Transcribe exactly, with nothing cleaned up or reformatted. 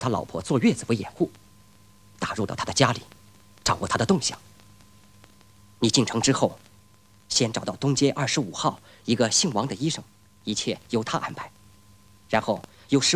他老婆坐月子为掩护，打入到他的家里，掌握他的动向。你进城之后，先找到东街二十五号一个姓王的医生，一切由他安排，然后由十